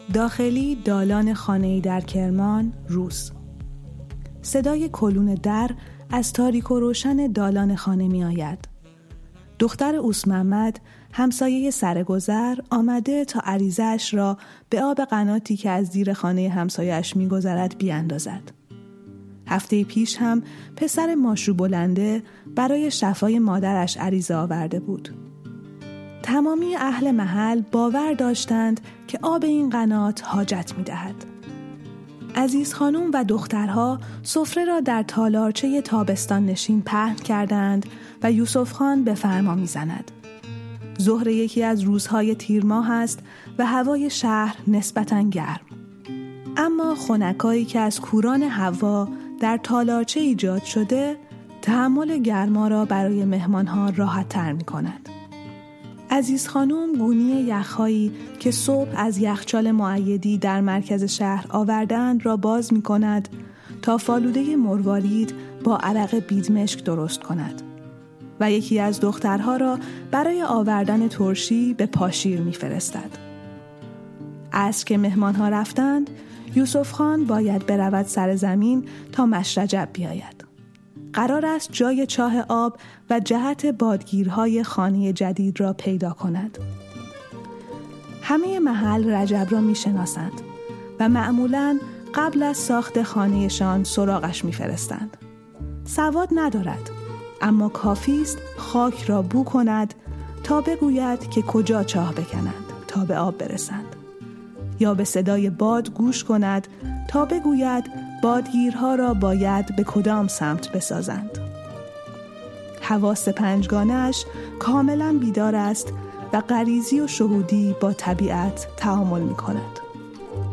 داخلی دالان خانه‌ای در کرمان، روز. صدای کلون در از تاریک و روشن دالان خانه می آید. دختر اوس محمد، همسایه سرگذر، آمده تا عریضه‌اش را به آب قناتی که از زیر خانه همسایه‌اش می گذرد بیاندازد. هفته پیش هم پسر ماشو بلنده برای شفای مادرش عریضه آورده بود. تمامی اهل محل باور داشتند که آب این قنات حاجت می دهد. عزیز خانم و دخترها سفره را در تالارچه تابستان نشین پهن کردند و یوسف خان به فرما می زند. ظهر یکی از روزهای تیر ماه است و هوای شهر نسبتاً گرم. اما خنکایی که از کوران هوا در تالارچه ایجاد شده، تحمل گرما را برای مهمانها راحت تر می کند. عزیز خانم گونی یخهایی که صبح از یخچال معیدی در مرکز شهر آوردند را باز می کند تا فالوده مروارید با عرق بیدمشک درست کند و یکی از دخترها را برای آوردن ترشی به پاشیر می فرستد. عصر که مهمانها رفتند، یوسف خان باید برود سر زمین تا مشرجب بیاید. قرار است جای چاه آب و جهت بادگیرهای خانه جدید را پیدا کند. همه محل رجب را می شناسند و معمولاً قبل از ساخت خانهشان سراغش می فرستند. سواد ندارد، اما کافی است خاک را بو کند تا بگوید که کجا چاه بکنند تا به آب برسند، یا به صدای باد گوش کند تا بگوید بادگیرها را باید به کدام سمت بسازند. حواس پنجگانه‌اش کاملا بیدار است و غریزی و شهودی با طبیعت تعامل می کند.